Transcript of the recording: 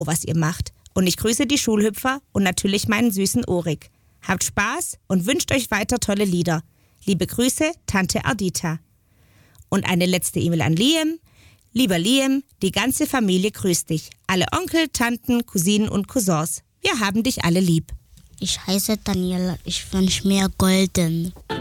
was ihr macht. Und ich grüße die Schulhüpfer und natürlich meinen süßen Orik. Habt Spaß und wünscht euch weiter tolle Lieder. Liebe Grüße, Tante Ardita. Und eine letzte E-Mail an Liam. Lieber Liam, die ganze Familie grüßt dich. Alle Onkel, Tanten, Cousinen und Cousins. Wir haben dich alle lieb. Ich heiße Daniela, ich wünsche mir Golden.